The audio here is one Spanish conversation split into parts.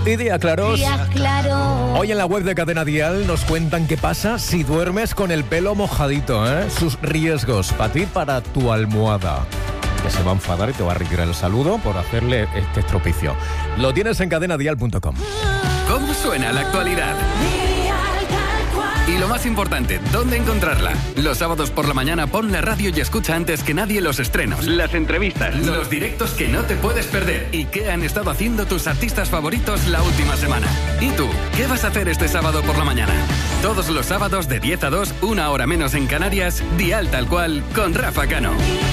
y días claros. Días claros. Hoy en la web de Cadena Dial nos cuentan qué pasa si duermes con el pelo mojadito, sus riesgos para ti, para tu almohada, que se va a enfadar y te va a retirar el saludo por hacerle este estropicio. Lo tienes en cadenadial.com. ¿Cómo suena la actualidad? Y lo más importante, ¿dónde encontrarla? Los sábados por la mañana pon la radio y escucha antes que nadie los estrenos, las entrevistas, los directos que no te puedes perder y qué han estado haciendo tus artistas favoritos la última semana. ¿Y tú? ¿Qué vas a hacer este sábado por la mañana? Todos los sábados de 10 a 2, una hora menos en Canarias, Dial Tal Cual con Rafa Cano.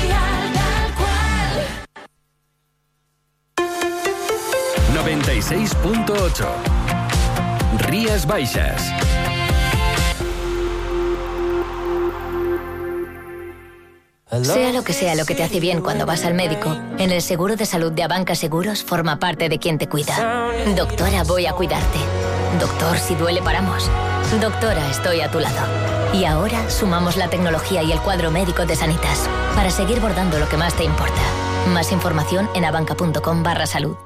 96.8 Rías Baixas. Sea lo que te hace bien cuando vas al médico, en el seguro de salud de Abanca Seguros forma parte de quien te cuida. Doctora, voy a cuidarte. Doctor, si duele paramos. Doctora, estoy a tu lado. Y ahora sumamos la tecnología y el cuadro médico de Sanitas para seguir bordando lo que más te importa. Más información en abanca.com/salud.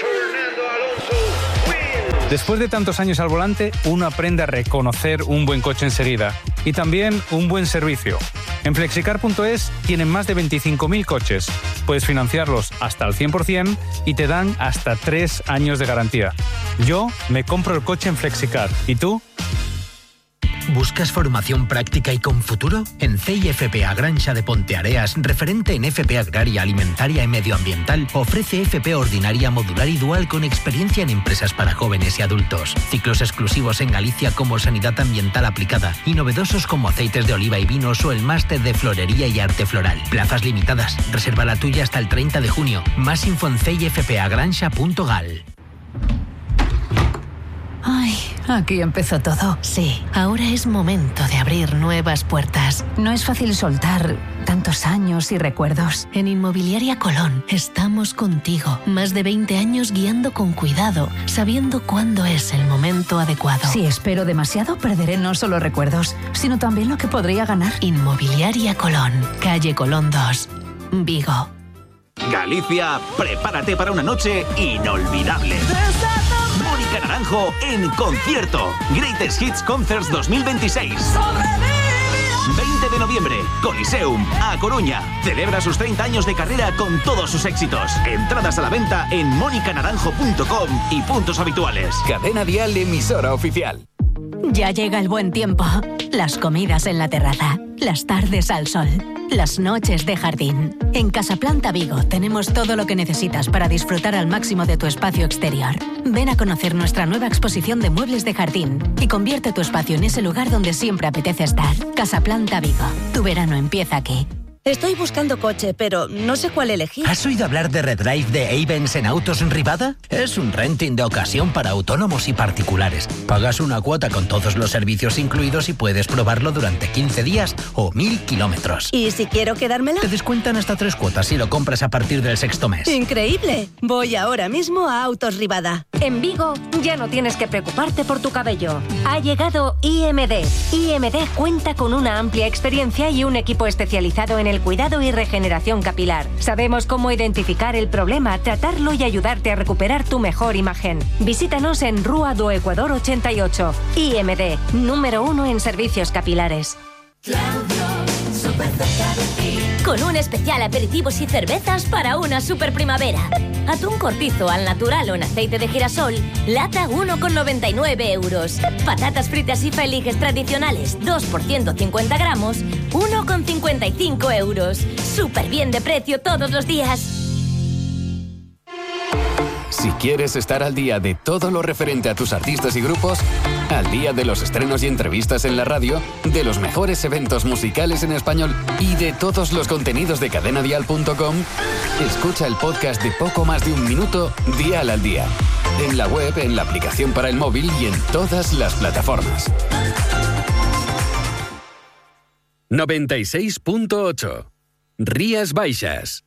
Después de tantos años al volante, uno aprende a reconocer un buen coche enseguida y también un buen servicio. En Flexicar.es tienen más de 25.000 coches. Puedes financiarlos hasta el 100% y te dan hasta 3 años de garantía. Yo me compro el coche en Flexicar. ¿Y tú? ¿Buscas formación práctica y con futuro? En CIFPA Granja de Ponteareas, referente en FP agraria, alimentaria y medioambiental, ofrece FP ordinaria, modular y dual con experiencia en empresas para jóvenes y adultos. Ciclos exclusivos en Galicia como sanidad ambiental aplicada y novedosos como aceites de oliva y vinos o el máster de florería y arte floral. Plazas limitadas. Reserva la tuya hasta el 30 de junio. Más info en cifpagranja.gal. Ay, aquí empezó todo. Sí, ahora es momento de abrir nuevas puertas. No es fácil soltar tantos años y recuerdos. En Inmobiliaria Colón estamos contigo. Más de 20 años guiando con cuidado, sabiendo cuándo es el momento adecuado. Si espero demasiado, perderé no solo recuerdos, sino también lo que podría ganar. Inmobiliaria Colón, calle Colón 2, Vigo. Galicia, prepárate para una noche inolvidable. Mónica Naranjo en concierto. Greatest Hits Concerts 2026. 20 de noviembre, Coliseum, A Coruña. Celebra sus 30 años de carrera con todos sus éxitos. Entradas a la venta en monicanaranjo.com y puntos habituales. Cadena Dial, emisora oficial. Ya llega el buen tiempo. Las comidas en la terraza, las tardes al sol, las noches de jardín. En Casaplanta Vigo tenemos todo lo que necesitas para disfrutar al máximo de tu espacio exterior. Ven a conocer nuestra nueva exposición de muebles de jardín y convierte tu espacio en ese lugar donde siempre apetece estar. Casaplanta Vigo. Tu verano empieza aquí. Estoy buscando coche, pero no sé cuál elegir. ¿Has oído hablar de Redrive de Avens en Autos en Rivada? Es un renting de ocasión para autónomos y particulares. Pagas una cuota con todos los servicios incluidos y puedes probarlo durante 15 días o 1.000 kilómetros. ¿Y si quiero quedármela? Te descuentan hasta 3 cuotas si lo compras a partir del 6º mes. ¡Increíble! Voy ahora mismo a Autos Rivada. En Vigo ya no tienes que preocuparte por tu cabello. Ha llegado IMD. IMD cuenta con una amplia experiencia y un equipo especializado en el cuidado y regeneración capilar. Sabemos cómo identificar el problema, tratarlo y ayudarte a recuperar tu mejor imagen. Visítanos en Rúa do Ecuador 88. IMD, número 1 en servicios capilares. Con un especial aperitivos y cervezas para una super primavera. Atún cortizo al natural o en aceite de girasol, lata 1,99 euros. Patatas fritas y feliges tradicionales, 2 por 150 gramos, 1,55 euros. Súper bien de precio todos los días. Si quieres estar al día de todo lo referente a tus artistas y grupos, al día de los estrenos y entrevistas en la radio, de los mejores eventos musicales en español y de todos los contenidos de cadenadial.com, escucha el podcast de poco más de un minuto, Dial al Día. En la web, en la aplicación para el móvil y en todas las plataformas. 96.8 Rías Baixas.